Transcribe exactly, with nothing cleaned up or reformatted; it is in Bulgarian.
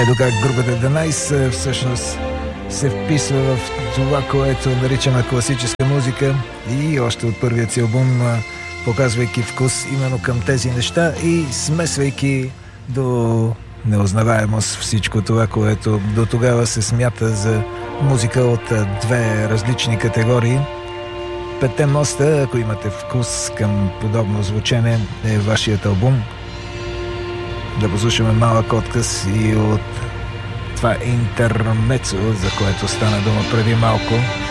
Ето как групата The Nice всъщност се вписва в това, което наричаме класическа музика и още от първият си албум, показвайки вкус именно към тези неща и смесвайки до неузнаваемост всичко това, което до тогава се смята за музика от две различни категории. Петте моста, ако имате вкус към подобно звучене, е вашият албум. Да послушаме малък отказ и от това интермецо, за което стана дума преди малко.